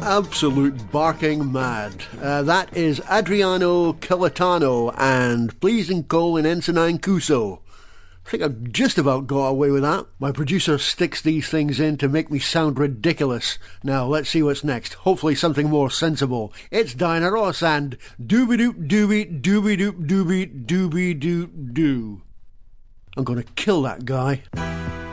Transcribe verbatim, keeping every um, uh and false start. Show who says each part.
Speaker 1: absolute barking mad. Uh, that is Adriano Celentano and Pleasing Cole in Ensign Cuso. I think I've just about got away with that. My producer sticks these things in to make me sound ridiculous. Now, let's see what's next. Hopefully something more sensible. It's Diana Ross and Dooby-doop Dooby Dooby-doop Dooby Dooby-doo-doo. I'm gonna kill that guy.